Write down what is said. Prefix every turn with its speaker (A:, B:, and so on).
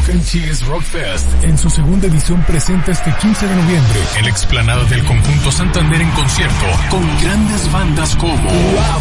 A: Rock and Cheese Rock Fest en su segunda edición presenta este 15 de noviembre en la explanada del Conjunto Santander en concierto con grandes bandas como